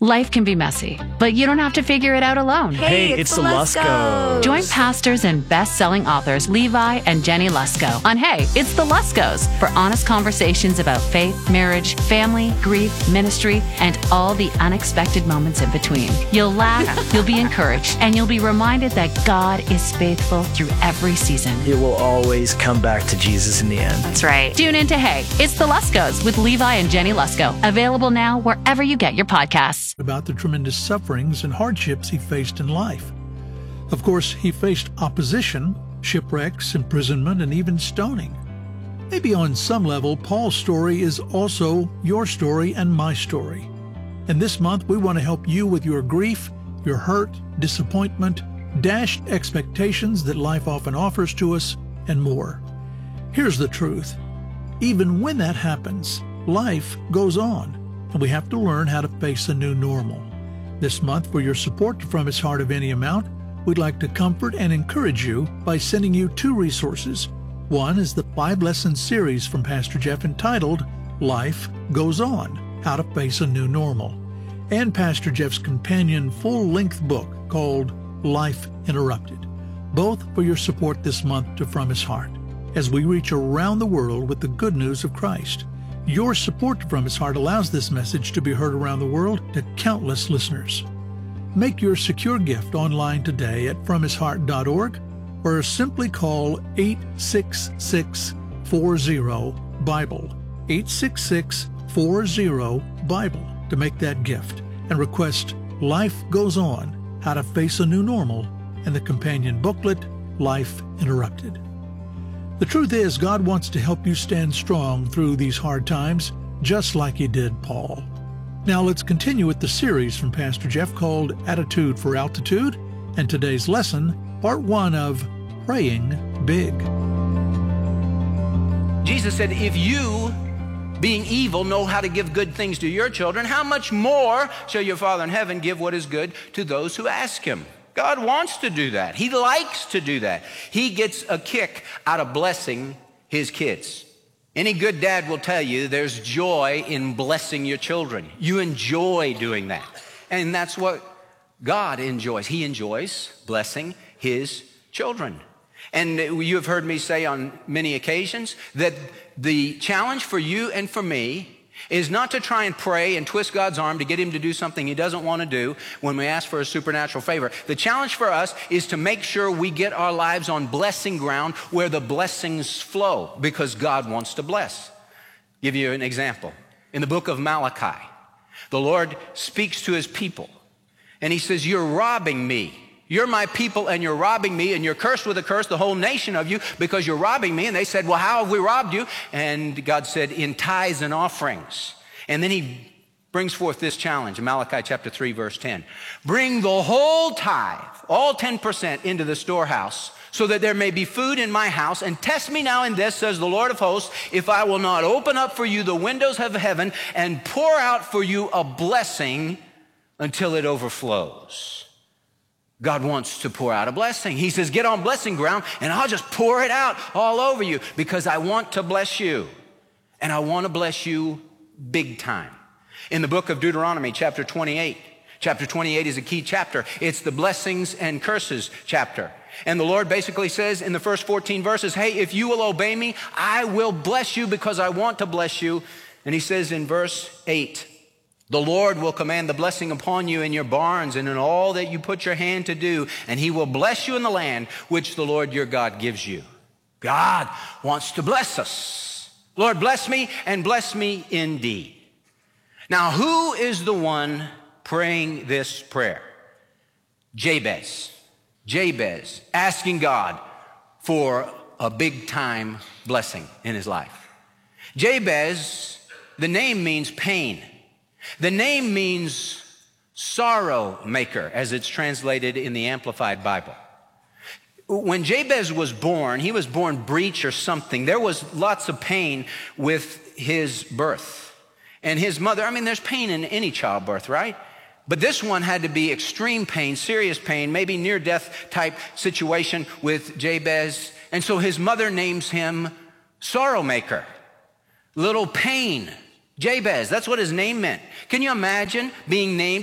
Life can be messy, but you don't have to figure it out alone. Hey, it's the Luskos. Join pastors and best-selling authors Levi and Jenny Lusko on Hey, It's the Luskos for honest conversations about faith, marriage, family, grief, ministry, and all the unexpected moments in between. You'll laugh, you'll be encouraged, and you'll be reminded that God is faithful through every season. It will always come back to Jesus in the end. That's right. Tune in to Hey, It's the Luskos with Levi and Jenny Lusko. Available now wherever you get your podcasts. About the tremendous sufferings and hardships he faced in life. Of course, he faced opposition, shipwrecks, imprisonment, and even stoning. Maybe on some level, Paul's story is also your story and my story. And this month, we want to help you with your grief, your hurt, disappointment, dashed expectations that life often offers to us, and more. Here's the truth. Even when that happens, life goes on. And we have to learn how to face a new normal. This month, for your support From His Heart of any amount, we'd like to comfort and encourage you by sending you 2 resources. One is the 5-lesson series from Pastor Jeff entitled Life Goes On, How to Face a New Normal, and Pastor Jeff's companion full-length book called Life Interrupted, both for your support this month to From His Heart, as we reach around the world with the good news of Christ. Your support From His Heart allows this message to be heard around the world to countless listeners. Make your secure gift online today at FromHisHeart.org or simply call 866-40-BIBLE, 866-40-BIBLE to make that gift and request Life Goes On, How to Face a New Normal, and the companion booklet, Life Interrupted. The truth is, God wants to help you stand strong through these hard times, just like He did Paul. Now let's continue with the series from Pastor Jeff called Attitude for Altitude, and today's lesson, part 1 of Praying Big. Jesus said, if you, being evil, know how to give good things to your children, how much more shall your Father in heaven give what is good to those who ask Him? God wants to do that. He likes to do that. He gets a kick out of blessing His kids. Any good dad will tell you there's joy in blessing your children. You enjoy doing that. And that's what God enjoys. He enjoys blessing His children. And you have heard me say on many occasions that the challenge for you and for me is not to try and pray and twist God's arm to get Him to do something He doesn't want to do when we ask for a supernatural favor. The challenge for us is to make sure we get our lives on blessing ground where the blessings flow, because God wants to bless. Give you an example. In the book of Malachi, the Lord speaks to His people, and He says, you're robbing me. You're my people and you're robbing me, and you're cursed with a curse, the whole nation of you, because you're robbing me. And they said, well, how have we robbed you? And God said, in tithes and offerings. And then He brings forth this challenge in Malachi chapter 3, verse 10. Bring the whole tithe, all 10%, into the storehouse, so that there may be food in my house. And test me now in this, says the Lord of hosts, if I will not open up for you the windows of heaven and pour out for you a blessing until it overflows. God wants to pour out a blessing. He says, get on blessing ground and I'll just pour it out all over you, because I want to bless you. And I want to bless you big time. In the book of Deuteronomy, chapter 28 is a key chapter. It's the blessings and curses chapter. And the Lord basically says in the first 14 verses, hey, if you will obey me, I will bless you because I want to bless you. And He says in verse 8, the Lord will command the blessing upon you in your barns and in all that you put your hand to do, and He will bless you in the land which the Lord your God gives you. God wants to bless us. Lord, bless me and bless me indeed. Now, who is the one praying this prayer? Jabez. Jabez, asking God for a big time blessing in his life. Jabez, the name means pain. The name means sorrow maker, as it's translated in the Amplified Bible. When Jabez was born, he was born breech or something. There was lots of pain with his birth. And his mother, there's pain in any childbirth, right? But this one had to be extreme pain, serious pain, maybe near-death type situation with Jabez. And so his mother names him sorrow maker, little pain. Jabez, that's what his name meant. Can you imagine being named